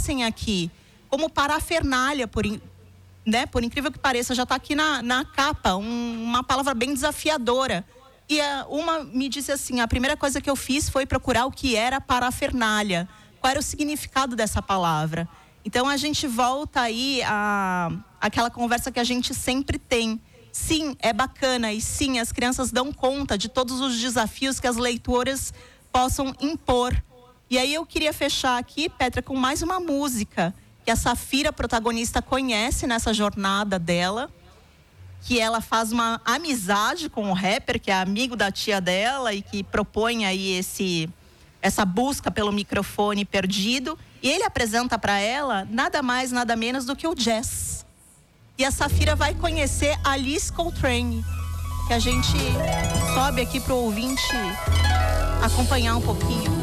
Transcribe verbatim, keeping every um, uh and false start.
aparecem aqui como parafernália, por, né, por incrível que pareça, já está aqui na, na capa, um, uma palavra bem desafiadora. E a, uma me disse assim, a primeira coisa que eu fiz foi procurar o que era parafernália, qual era o significado dessa palavra. Então a gente volta aí a aquela conversa que a gente sempre tem. Sim, é bacana e sim, as crianças dão conta de todos os desafios que as leitoras possam impor. E aí eu queria fechar aqui, Petra, com mais uma música que a Safira, protagonista, conhece nessa jornada dela, que ela faz uma amizade com o rapper, que é amigo da tia dela e que propõe aí esse, essa busca pelo microfone perdido. E ele apresenta para ela nada mais, nada menos do que o jazz. E a Safira vai conhecer Alice Coltrane, que a gente sobe aqui pro ouvinte acompanhar um pouquinho.